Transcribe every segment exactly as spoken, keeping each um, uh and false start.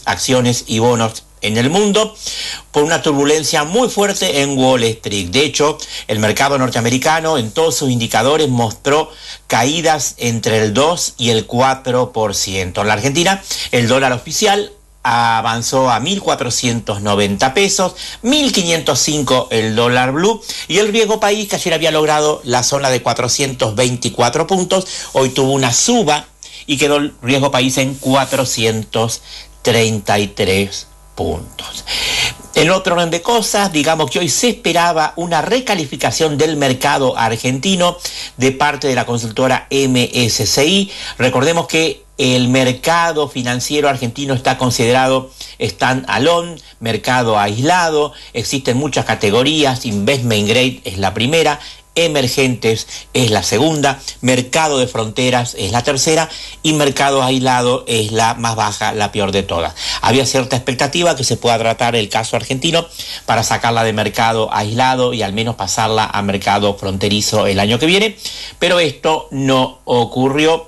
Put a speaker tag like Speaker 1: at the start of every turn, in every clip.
Speaker 1: acciones y bonos en el mundo por una turbulencia muy fuerte en Wall Street. De hecho, el mercado norteamericano en todos sus indicadores mostró caídas entre el dos y el cuatro por ciento. En la Argentina, el dólar oficial avanzó a mil cuatrocientos noventa pesos, mil quinientos cinco el dólar blue, y el riesgo país, que ayer había logrado la zona de cuatrocientos veinticuatro puntos, hoy tuvo una suba y quedó el riesgo país en cuatrocientos treinta y tres puntos. En otro orden de cosas, digamos que hoy se esperaba una recalificación del mercado argentino de parte de la consultora M S C I. Recordemos que el mercado financiero argentino está considerado stand-alone, mercado aislado, existen muchas categorías, investment grade es la primera, emergentes es la segunda, mercado de fronteras es la tercera y mercado aislado es la más baja, la peor de todas. Había cierta expectativa que se pueda tratar el caso argentino para sacarla de mercado aislado y al menos pasarla a mercado fronterizo el año que viene, pero esto no ocurrió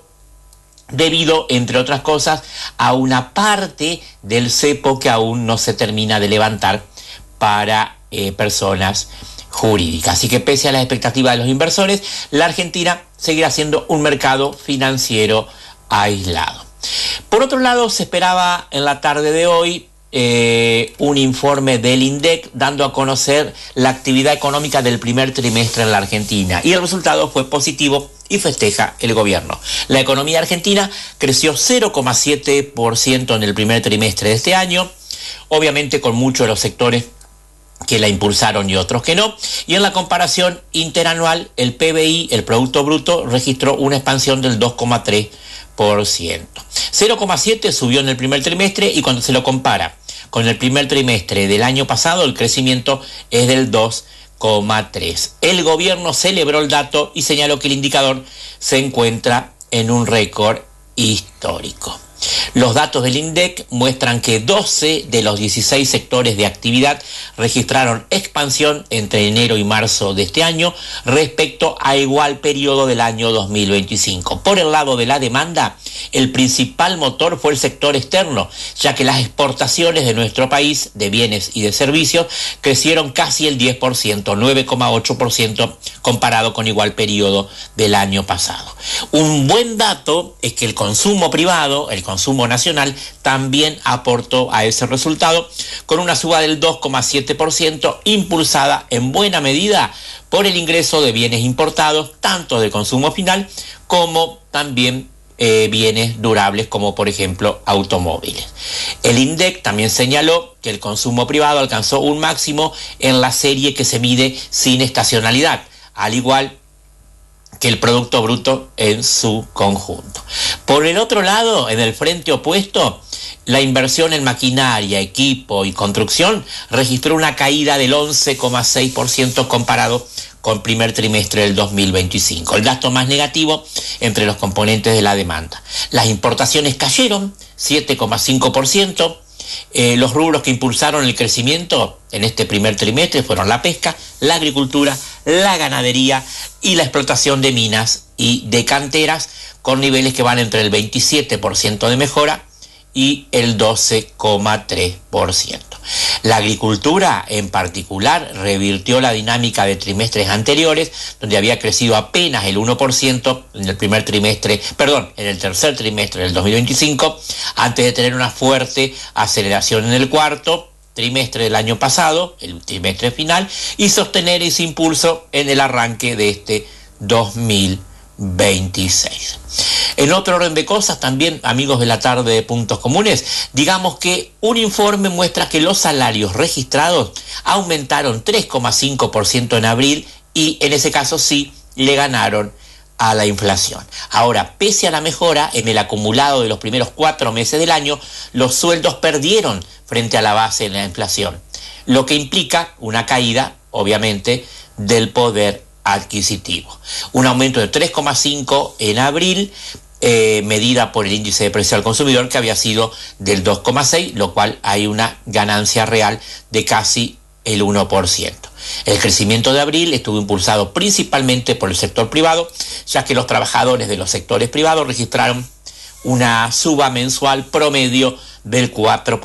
Speaker 1: debido, entre otras cosas, a una parte del cepo que aún no se termina de levantar para eh, personas jurídica. Así que pese a las expectativas de los inversores, la Argentina seguirá siendo un mercado financiero aislado. Por otro lado, se esperaba en la tarde de hoy eh, un informe del INDEC dando a conocer la actividad económica del primer trimestre en la Argentina, y el resultado fue positivo y festeja el gobierno. La economía argentina creció cero coma siete por ciento en el primer trimestre de este año, obviamente con muchos de los sectores que la impulsaron y otros que no, y en la comparación interanual el P B I, el Producto Bruto, registró una expansión del dos coma tres por ciento. cero coma siete subió en el primer trimestre, y cuando se lo compara con el primer trimestre del año pasado, el crecimiento es del dos coma tres. El gobierno celebró el dato y señaló que el indicador se encuentra en un récord histórico. Los datos del INDEC muestran que doce de los dieciséis sectores de actividad registraron expansión entre enero y marzo de este año respecto a igual periodo del año dos mil veinticinco. Por el lado de la demanda, el principal motor fue el sector externo, ya que las exportaciones de nuestro país de bienes y de servicios crecieron casi el diez por ciento, nueve coma ocho por ciento comparado con igual periodo del año pasado. Un buen dato es que el consumo privado, el consumo nacional, también aportó a ese resultado con una suba del dos coma siete por ciento, impulsada en buena medida por el ingreso de bienes importados, tanto de consumo final como también eh, bienes durables, como por ejemplo automóviles. El INDEC también señaló que el consumo privado alcanzó un máximo en la serie que se mide sin estacionalidad, al igual que el Producto Bruto en su conjunto. Por el otro lado, en el frente opuesto, la inversión en maquinaria, equipo y construcción registró una caída del once coma seis por ciento comparado con el primer trimestre del dos mil veinticinco, el dato más negativo entre los componentes de la demanda. Las importaciones cayeron siete coma cinco por ciento. Eh, los rubros que impulsaron el crecimiento en este primer trimestre fueron la pesca, la agricultura, la ganadería y la explotación de minas y de canteras, con niveles que van entre el veintisiete por ciento de mejora y el doce coma tres por ciento. La agricultura, en particular, revirtió la dinámica de trimestres anteriores, donde había crecido apenas el uno por ciento en el primer trimestre, perdón, en el tercer trimestre del dos mil veinticinco, antes de tener una fuerte aceleración en el cuarto trimestre del año pasado, el trimestre final, y sostener ese impulso en el arranque de este dos mil veintiséis. En otro orden de cosas, también, amigos de la tarde de Puntos Comunes, digamos que un informe muestra que los salarios registrados aumentaron tres coma cinco por ciento en abril, y en ese caso sí le ganaron a la inflación. Ahora, pese a la mejora en el acumulado de los primeros cuatro meses del año, los sueldos perdieron frente a la base de la inflación, lo que implica una caída, obviamente, del poder adquisitivo. Un aumento de tres coma cinco en abril, eh, medida por el índice de precio al consumidor, que había sido del dos coma seis, lo cual hay una ganancia real de casi el uno por ciento. El crecimiento de abril estuvo impulsado principalmente por el sector privado, ya que los trabajadores de los sectores privados registraron una suba mensual promedio del cuatro por ciento.